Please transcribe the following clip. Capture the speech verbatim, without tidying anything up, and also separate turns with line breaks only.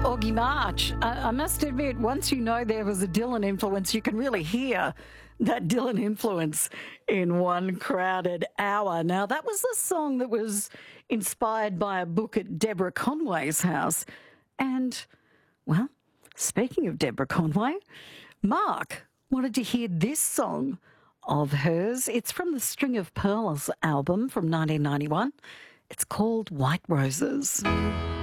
Augie March. I, I must admit, once you know there was a Dylan influence, you can really hear that Dylan influence in one crowded hour. Now, that was the song that was inspired by a book at Deborah Conway's house. And, well, speaking of Deborah Conway, Mark wanted to hear this song of hers. It's from the String of Pearls album from nineteen ninety-one. It's called White Roses.